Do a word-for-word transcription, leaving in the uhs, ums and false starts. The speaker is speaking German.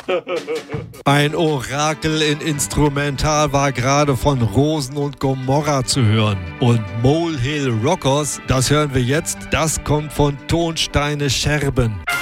Ein Orakel in Instrumental war gerade von Rosen und Gomorra zu hören. Und Molehill Rockers, das hören wir jetzt, das kommt von Tonsteine Scherben.